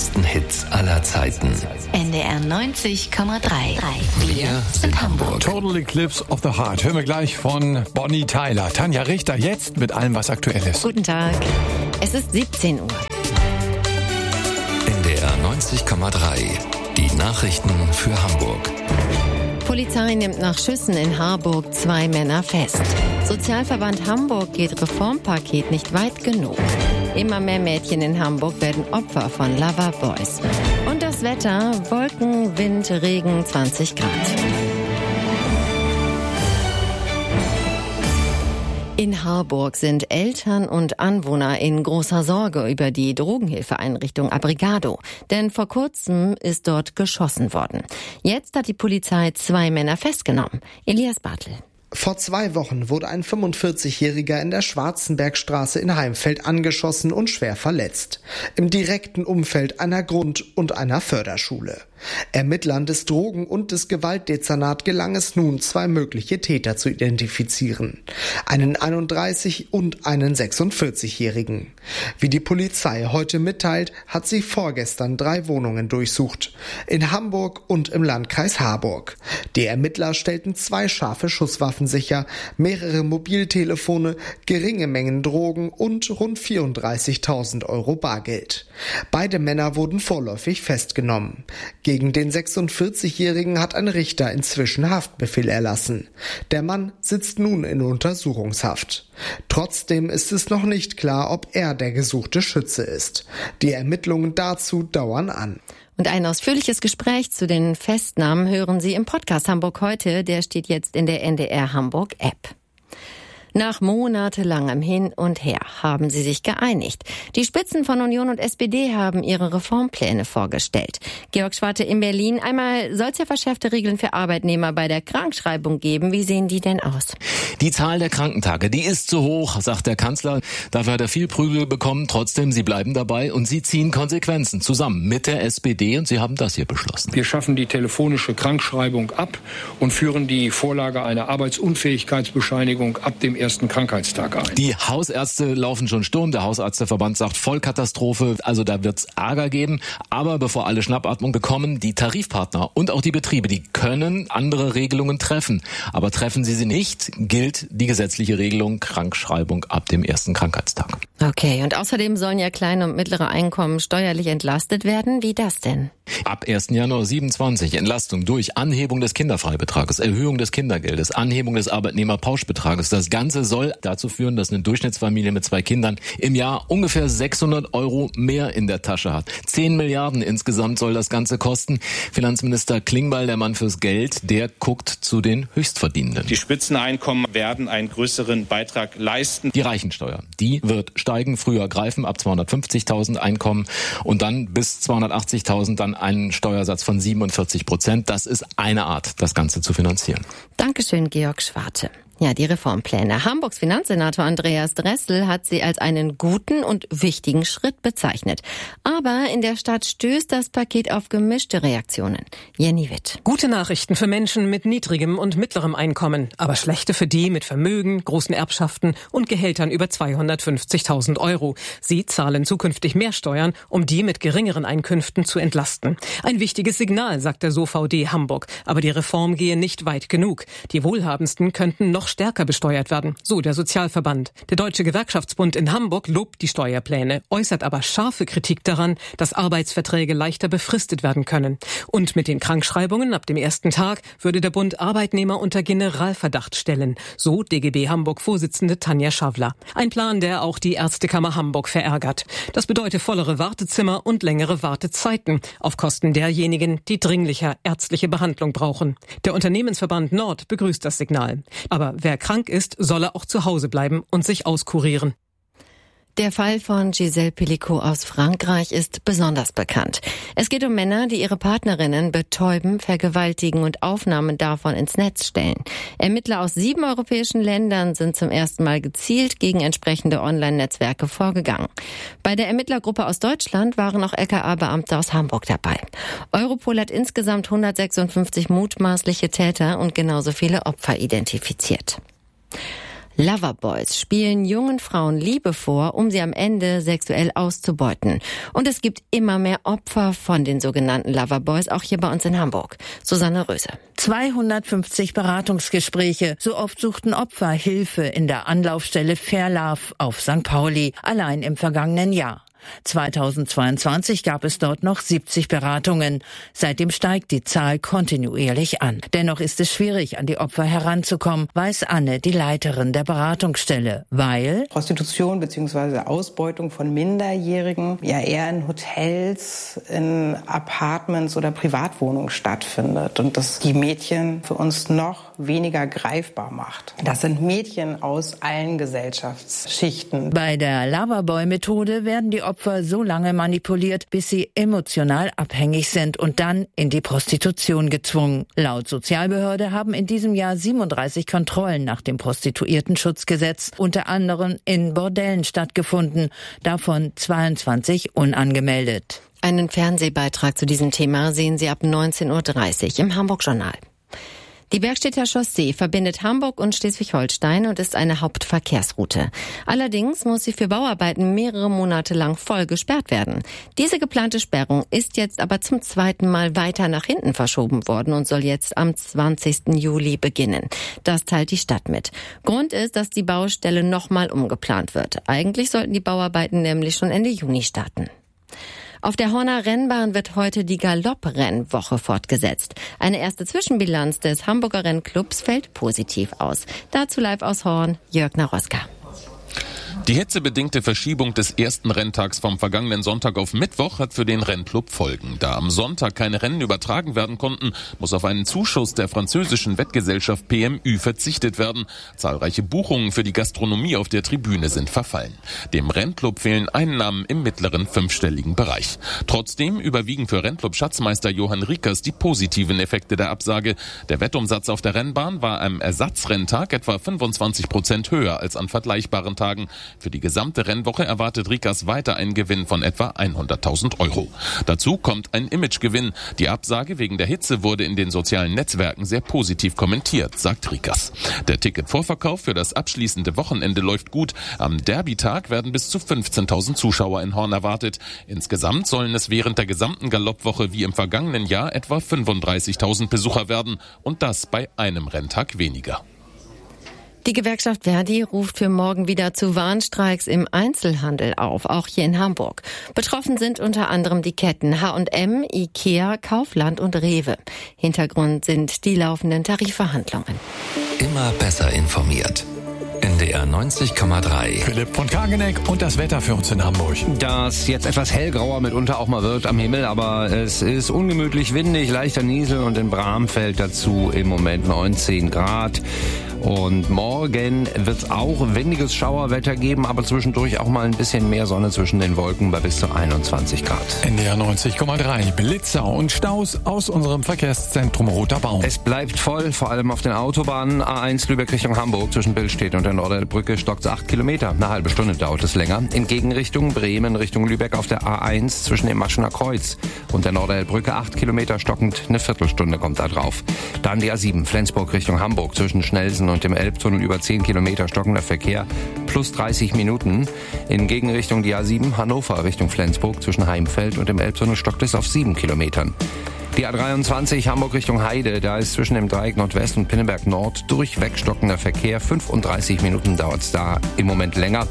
größten Hits aller Zeiten. NDR 90,3. Wir sind Hamburg. Total Eclipse of the Heart. Hören wir gleich von Bonnie Tyler. Tanja Richter jetzt mit allem, was aktuell ist. Guten Tag. Es ist 17 Uhr. NDR 90,3. Die Nachrichten für Hamburg. Polizei nimmt nach Schüssen in Harburg 2 Männer fest. Sozialverband Hamburg geht Reformpaket nicht weit genug. Immer mehr Mädchen in Hamburg werden Opfer von Loverboys. Und das Wetter: Wolken, Wind, Regen, 20 Grad. In Harburg sind Eltern und Anwohner in großer Sorge über die Drogenhilfeeinrichtung Abrigado. Denn vor kurzem ist dort geschossen worden. Jetzt hat die Polizei 2 Männer festgenommen. Elias Bartel. Vor 2 Wochen wurde ein 45-Jähriger in der Schwarzenbergstraße in Heimfeld angeschossen und schwer verletzt. Im direkten Umfeld einer Grund- und einer Förderschule. Ermittlern des Drogen- und des Gewaltdezernat gelang es nun, 2 mögliche Täter zu identifizieren. Einen 31- und einen 46-Jährigen. Wie die Polizei heute mitteilt, hat sie vorgestern 3 Wohnungen durchsucht. In Hamburg und im Landkreis Harburg. Die Ermittler stellten 2 scharfe Schusswaffen sicher, mehrere Mobiltelefone, geringe Mengen Drogen und rund 34.000 Euro Bargeld. Beide Männer wurden vorläufig festgenommen. Gegen den 46-Jährigen hat ein Richter inzwischen Haftbefehl erlassen. Der Mann sitzt nun in Untersuchungshaft. Trotzdem ist es noch nicht klar, ob er der gesuchte Schütze ist. Die Ermittlungen dazu dauern an. Und ein ausführliches Gespräch zu den Festnahmen hören Sie im Podcast Hamburg heute. Der steht jetzt in der NDR Hamburg App. Nach monatelangem Hin und Her haben sie sich geeinigt. Die Spitzen von Union und SPD haben ihre Reformpläne vorgestellt. Georg Schwarte in Berlin. Einmal soll es ja verschärfte Regeln für Arbeitnehmer bei der Krankschreibung geben. Wie sehen die denn aus? Die Zahl der Krankentage, die ist zu hoch, sagt der Kanzler. Dafür hat er viel Prügel bekommen. Trotzdem, sie bleiben dabei und sie ziehen Konsequenzen zusammen mit der SPD. Und sie haben das hier beschlossen. Wir schaffen die telefonische Krankschreibung ab und führen die Vorlage einer Arbeitsunfähigkeitsbescheinigung ab dem ersten Krankheitstag ein. Die Hausärzte laufen schon Sturm. Der Hausärzteverband sagt Vollkatastrophe. Also da wird's Ärger geben. Aber bevor alle Schnappatmung bekommen, die Tarifpartner und auch die Betriebe, die können andere Regelungen treffen. Aber treffen sie nicht, gilt die gesetzliche Regelung Krankschreibung ab dem ersten Krankheitstag. Okay, und außerdem sollen ja kleine und mittlere Einkommen steuerlich entlastet werden. Wie das denn? Ab 1. Januar 27 Entlastung durch Anhebung des Kinderfreibetrages, Erhöhung des Kindergeldes, Anhebung des Arbeitnehmerpauschbetrages. Das Ganze soll dazu führen, dass eine Durchschnittsfamilie mit 2 Kindern im Jahr ungefähr 600 Euro mehr in der Tasche hat. 10 Milliarden insgesamt soll das Ganze kosten. Finanzminister Klingbeil, der Mann fürs Geld, der guckt zu den Höchstverdienenden. Die Spitzeneinkommen werden einen größeren Beitrag leisten. Die Reichensteuer, die wird steigen, früher greifen, ab 250.000 Einkommen und dann bis 280.000 dann einen Steuersatz von 47%. Das ist eine Art, das Ganze zu finanzieren. Dankeschön, Georg Schwarte. Ja, die Reformpläne. Hamburgs Finanzsenator Andreas Dressel hat sie als einen guten und wichtigen Schritt bezeichnet. Aber in der Stadt stößt das Paket auf gemischte Reaktionen. Jenny Witt. Gute Nachrichten für Menschen mit niedrigem und mittlerem Einkommen, aber schlechte für die mit Vermögen, großen Erbschaften und Gehältern über 250.000 Euro. Sie zahlen zukünftig mehr Steuern, um die mit geringeren Einkünften zu entlasten. Ein wichtiges Signal, sagt der SOVD Hamburg. Aber die Reform gehe nicht weit genug. Die Wohlhabendsten könnten noch stärker besteuert werden, so der Sozialverband. Der Deutsche Gewerkschaftsbund in Hamburg lobt die Steuerpläne, äußert aber scharfe Kritik daran, dass Arbeitsverträge leichter befristet werden können. Und mit den Krankschreibungen ab dem ersten Tag würde der Bund Arbeitnehmer unter Generalverdacht stellen, so DGB Hamburg-Vorsitzende Tanja Schawler. Ein Plan, der auch die Ärztekammer Hamburg verärgert. Das bedeutet vollere Wartezimmer und längere Wartezeiten auf Kosten derjenigen, die dringlicher ärztliche Behandlung brauchen. Der Unternehmensverband Nord begrüßt das Signal. Aber wer krank ist, solle auch zu Hause bleiben und sich auskurieren. Der Fall von Giselle Pelicot aus Frankreich ist besonders bekannt. Es geht um Männer, die ihre Partnerinnen betäuben, vergewaltigen und Aufnahmen davon ins Netz stellen. Ermittler aus 7 europäischen Ländern sind zum ersten Mal gezielt gegen entsprechende Online-Netzwerke vorgegangen. Bei der Ermittlergruppe aus Deutschland waren auch LKA-Beamte aus Hamburg dabei. Europol hat insgesamt 156 mutmaßliche Täter und genauso viele Opfer identifiziert. Loverboys spielen jungen Frauen Liebe vor, um sie am Ende sexuell auszubeuten. Und es gibt immer mehr Opfer von den sogenannten Loverboys, auch hier bei uns in Hamburg. Susanne Röse. 250 Beratungsgespräche. So oft suchten Opfer Hilfe in der Anlaufstelle Fair Love auf St. Pauli, allein im vergangenen Jahr. 2022 gab es dort noch 70 Beratungen. Seitdem steigt die Zahl kontinuierlich an. Dennoch ist es schwierig, an die Opfer heranzukommen, weiß Anne, die Leiterin der Beratungsstelle, weil Prostitution bzw. Ausbeutung von Minderjährigen ja eher in Hotels, in Apartments oder Privatwohnungen stattfindet und das die Mädchen für uns noch weniger greifbar macht. Das sind Mädchen aus allen Gesellschaftsschichten. Bei der Loverboy-Methode werden die Opfer so lange manipuliert, bis sie emotional abhängig sind und dann in die Prostitution gezwungen. Laut Sozialbehörde haben in diesem Jahr 37 Kontrollen nach dem Prostituiertenschutzgesetz unter anderem in Bordellen stattgefunden, davon 22 unangemeldet. Einen Fernsehbeitrag zu diesem Thema sehen Sie ab 19.30 Uhr im Hamburg-Journal. Die Bergstedter Chaussee verbindet Hamburg und Schleswig-Holstein und ist eine Hauptverkehrsroute. Allerdings muss sie für Bauarbeiten mehrere Monate lang voll gesperrt werden. Diese geplante Sperrung ist jetzt aber zum zweiten Mal weiter nach hinten verschoben worden und soll jetzt am 20. Juli beginnen. Das teilt die Stadt mit. Grund ist, dass die Baustelle nochmal umgeplant wird. Eigentlich sollten die Bauarbeiten nämlich schon Ende Juni starten. Auf der Horner Rennbahn wird heute die Galopprennwoche fortgesetzt. Eine erste Zwischenbilanz des Hamburger Rennclubs fällt positiv aus. Dazu live aus Horn, Jörg Naroska. Die hitzebedingte Verschiebung des ersten Renntags vom vergangenen Sonntag auf Mittwoch hat für den Rennclub Folgen. Da am Sonntag keine Rennen übertragen werden konnten, muss auf einen Zuschuss der französischen Wettgesellschaft PMU verzichtet werden. Zahlreiche Buchungen für die Gastronomie auf der Tribüne sind verfallen. Dem Rennclub fehlen Einnahmen im mittleren fünfstelligen Bereich. Trotzdem überwiegen für Rennclub-Schatzmeister Johann Riekers die positiven Effekte der Absage. Der Wettumsatz auf der Rennbahn war am Ersatzrenntag etwa 25% höher als an vergleichbaren Tagen. Für die gesamte Rennwoche erwartet Riekers weiter einen Gewinn von etwa 100.000 €. Dazu kommt ein Imagegewinn. Die Absage wegen der Hitze wurde in den sozialen Netzwerken sehr positiv kommentiert, sagt Riekers. Der Ticketvorverkauf für das abschließende Wochenende läuft gut. Am Derby-Tag werden bis zu 15.000 Zuschauer in Horn erwartet. Insgesamt sollen es während der gesamten Galoppwoche wie im vergangenen Jahr etwa 35.000 Besucher werden. Und das bei einem Renntag weniger. Die Gewerkschaft Verdi ruft für morgen wieder zu Warnstreiks im Einzelhandel auf, auch hier in Hamburg. Betroffen sind unter anderem die Ketten H&M, Ikea, Kaufland und Rewe. Hintergrund sind die laufenden Tarifverhandlungen. Immer besser informiert. NDR 90,3. Philipp von Kageneck und das Wetter für uns in Hamburg. Das jetzt etwas hellgrauer mitunter auch mal wird am Himmel, aber es ist ungemütlich windig, leichter Niesel und in Bramfeld dazu im Moment 19 Grad. Und morgen wird es auch windiges Schauerwetter geben, aber zwischendurch auch mal ein bisschen mehr Sonne zwischen den Wolken bei bis zu 21 Grad. NDR 90,3. Blitzer und Staus aus unserem Verkehrszentrum Roter Baum. Es bleibt voll, vor allem auf den Autobahnen. A1 Lübeck Richtung Hamburg zwischen Billstedt und der Norderbrücke stockt 8 Kilometer. Eine halbe Stunde dauert es länger. In Gegenrichtung Bremen Richtung Lübeck auf der A1 zwischen dem Maschener Kreuz und der Norderbrücke 8 Kilometer stockend. Eine Viertelstunde kommt da drauf. Dann die A7 Flensburg Richtung Hamburg zwischen Schnelsen und dem Elbtunnel über 10 Kilometer stockender Verkehr plus 30 Minuten. In Gegenrichtung die A7 Hannover Richtung Flensburg zwischen Heimfeld und dem Elbtunnel stockt es auf 7 Kilometern. Die A23 Hamburg Richtung Heide, da ist zwischen dem Dreieck Nordwest und Pinneberg Nord durchweg stockender Verkehr. 35 Minuten dauert es da im Moment länger.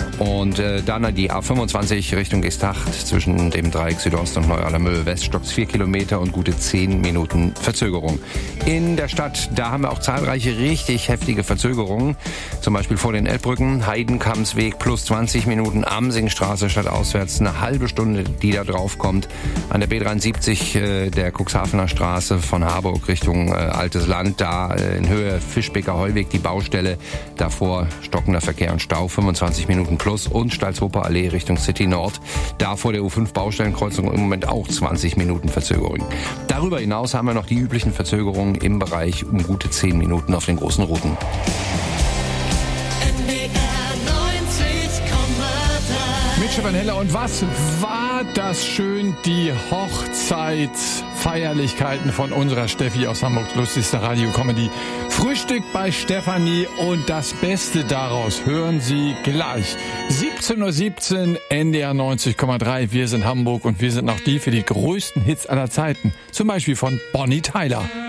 Und dann die A25 Richtung Gestacht zwischen dem Dreieck Südost und Neu-Allermöhe West stockt 4 Kilometer und gute 10 Minuten Verzögerung. In der Stadt, da haben wir auch zahlreiche richtig heftige Verzögerungen. Zum Beispiel vor den Elbbrücken, Heidenkammsweg plus 20 Minuten, Amsingstraße stadtauswärts eine halbe Stunde, die da drauf kommt. An der B73 der Cuxhavener Straße von Harburg Richtung Altes Land, da in Höhe Fischbecker Heuweg die Baustelle. Davor stockender Verkehr und Stau, 25 Minuten plus und Stalzhofer Allee Richtung City Nord. Da vor der U5 Baustellenkreuzung im Moment auch 20 Minuten Verzögerung. Darüber hinaus haben wir noch die üblichen Verzögerungen im Bereich um gute 10 Minuten auf den großen Routen. Stefan Heller. Und was war das schön, die Hochzeitsfeierlichkeiten von unserer Steffi aus Hamburg, lustigster Radio-Comedy. Frühstück bei Stefanie und das Beste daraus hören Sie gleich. 17:17 Uhr, NDR 90,3. Wir sind Hamburg und wir sind auch die für die größten Hits aller Zeiten. Zum Beispiel von Bonnie Tyler.